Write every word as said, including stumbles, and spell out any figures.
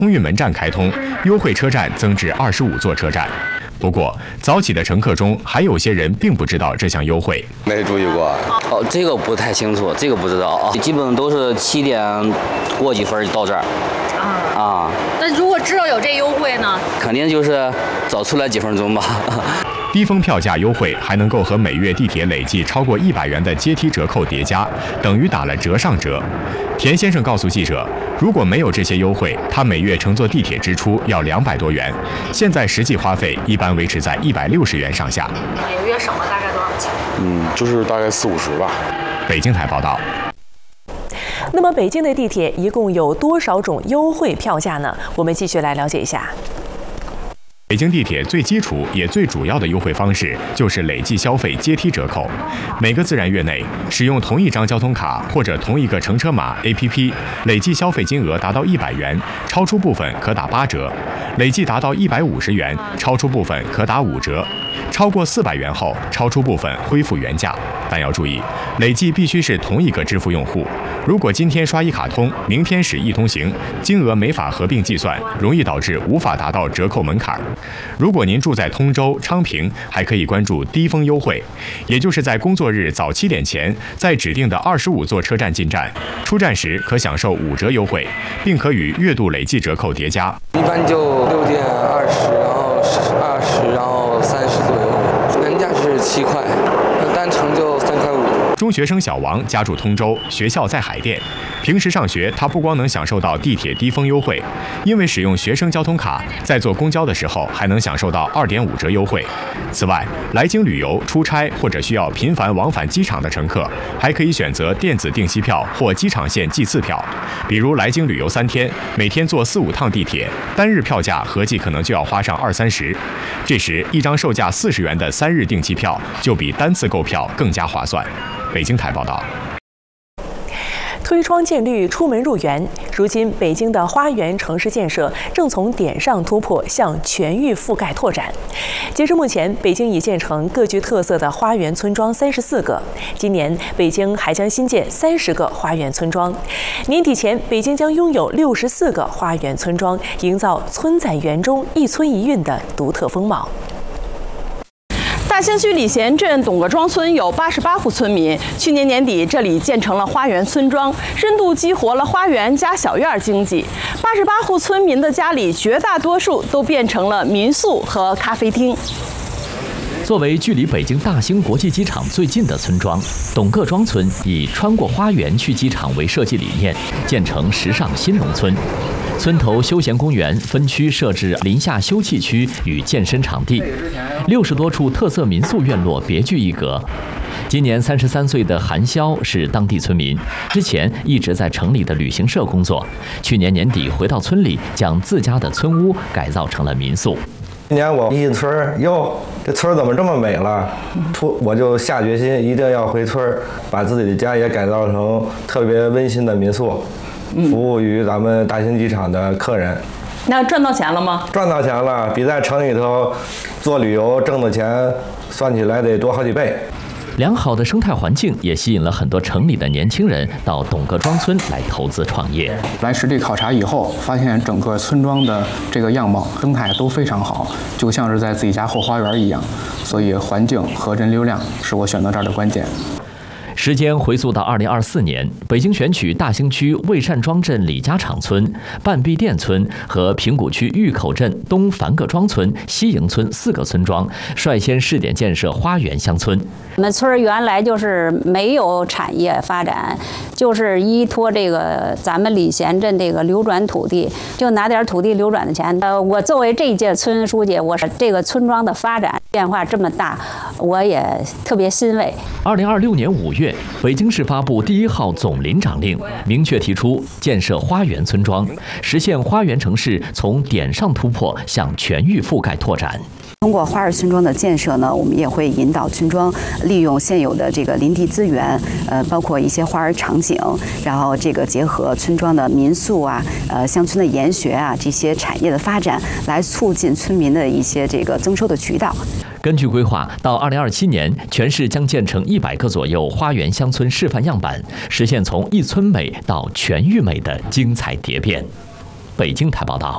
空运门站开通，优惠车站增至二十五座车站。不过，早起的乘客中还有些人并不知道这项优惠。 没注意过。 哦，这个不太清楚，这个不知道啊。基本都是七点过几分到这儿。啊啊。 那如果知道有这优惠呢？ 肯定就是早出来几分钟吧。 低峰票价优惠还能够和每月地铁累计超过一百元的阶梯折扣叠加，等于打了折上折。田先生告诉记者，如果没有这些优惠，他每月乘坐地铁支出要两百多元，现在实际花费一般维持在一百六十元上下。 每个月省了大概多少钱？ 嗯，就是大概四五十吧。 北京台报道。 那么北京的地铁一共有多少种优惠票价呢？我们继续来了解一下。 北京地铁最基础也最主要的优惠方式就是累计消费阶梯折扣。每个自然月内，使用同一张交通卡或者同一个乘车码 A P P， 累计消费金额达到一百元，超出部分可打八折；累计达到一百五十元，超出部分可打五折；超过四百元后，超出部分恢复原价。但要注意，累计必须是同一个支付用户。如果今天刷一卡通，明天使一通行，金额没法合并计算，容易导致无法达到折扣门槛。如果您住在通州、昌平，还可以关注低峰优惠，也就是在工作日早七点前，在指定的二十五座车站进站，出站时可享受五折优惠，并可与月度累计折扣叠加。 一般就六点二十，然后二十，然后三十左右，原价是七块，单程就三块五。 中学生小王家住通州，学校在海淀。平时上学，他不光能享受到地铁低峰优惠，因为使用学生交通卡，在坐公交的时候还能享受到二点五折优惠。此外，来京旅游、出差或者需要频繁往返机场的乘客，还可以选择电子定期票或机场线计次票。比如来京旅游三天，每天坐四五趟地铁，单日票价合计可能就要花上二三十。这时，一张售价四十元的三日定期票就比单次购票更加划算。北京台报道。 推窗建绿，出门入园。如今，北京的花园城市建设正从点上突破，向全域覆盖拓展。截至目前，北京已建成各具特色的花园村庄三十四个。今年，北京还将新建三十个花园村庄。年底前，北京将拥有六十四个花园村庄，营造村在园中、一村一韵的独特风貌。 大兴区礼贤镇董各庄村有八十八户村民，去年年底这里建成了花园村庄，深度激活了花园加小院经济。八十八户村民的家里，绝大多数都变成了民宿和咖啡厅。 作为距离北京大兴国际机场最近的村庄，董各庄村以穿过花园去机场为设计理念，建成时尚新农村。村头休闲公园分区设置林下休憩区与健身场地，六十多处特色民宿院落别具一格。今年三十三岁的韩潇是当地村民，之前一直在城里的旅行社工作，去年年底回到村里，将自家的村屋改造成了民宿。 今年我一进村儿，哟，这村儿怎么这么美了？突我就下决心一定要回村儿，把自己的家也改造成特别温馨的民宿。服务于咱们大兴机场的客人。 那赚到钱了吗？ 赚到钱了，比在城里头做旅游挣的钱算起来得多好几倍。 良好的生态环境也吸引了很多城里的年轻人到董各庄村来投资创业。 来实地考察以后，发现整个村庄的这个样貌、生态都非常好，就像是在自己家后花园一样。所以环境和人流量是我选择这儿的关键。 时间回溯到二零二四年，北京选取大兴区魏善庄镇李家场村、半壁店村和平谷区峪口镇东樊各庄村、西营村四个村庄，率先试点建设花园乡村。 我们村原来就是没有产业发展，就是依托这个咱们礼贤镇这个流转土地，就拿点土地流转的钱。呃，我作为这一届村书记，我是这个村庄的发展变化这么大，我也特别欣慰。 二零二六年五月，北京市发布第一号总林长令，明确提出建设花园村庄，实现花园城市从点上突破向全域覆盖拓展。 通过花儿村庄的建设呢，我们也会引导村庄利用现有的这个林地资源，呃，包括一些花儿场景，然后这个结合村庄的民宿啊，呃，乡村的研学啊，这些产业的发展，来促进村民的一些这个增收的渠道。 根据规划，到二零二七年，全市将建成一百个左右花园乡村示范样板，实现从一村美到全域美的精彩蝶变。北京台报道。